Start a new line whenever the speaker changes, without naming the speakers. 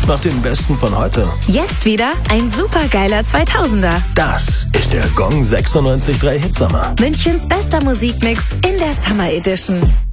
nach den besten von heute.
Jetzt wieder ein supergeiler 2000er.
Das ist der Gong 96.3 Hitsommer.
Münchens bester Musikmix in der Summer Edition.